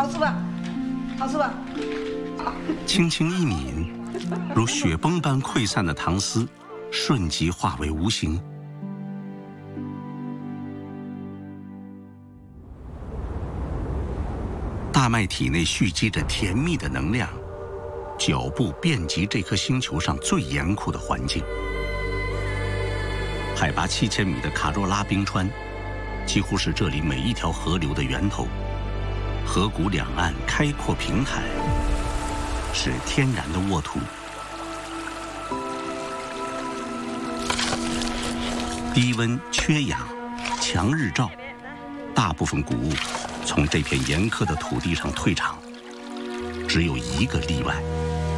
好吃吧？好吃吧？ 轻轻一抿，如雪崩般溃散的糖丝，瞬即化为无形。大麦体内蓄积着甜蜜的能量，脚步遍及这颗星球上最严酷的环境。海拔7000米的卡若拉冰川，几乎是这里每一条河流的源头。河谷两岸开阔平坦，是天然的沃土。低温、缺氧、强日照，大部分谷物从这片严苛的土地上退场，只有一个例外。